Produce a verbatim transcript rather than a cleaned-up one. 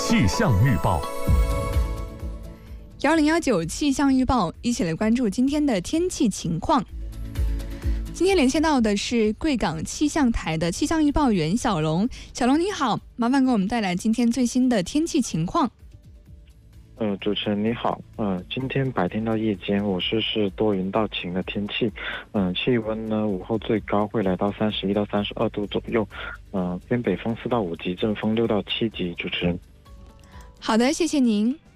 气象预报。 幺零幺九气象预报，一起来关注今天的天气情况。今天连线到的是贵港气象台的气象预报员小龙。小龙你好，麻烦给我们带来今天最新的天气情况。 呃，主持人你好，呃，今天白天到夜间，我市是多云到晴的天气，嗯、呃，气温呢午后最高会来到三十一到三十二度左右，呃，偏北风四到五级，阵风六到七级。主持人， 好的，谢谢您。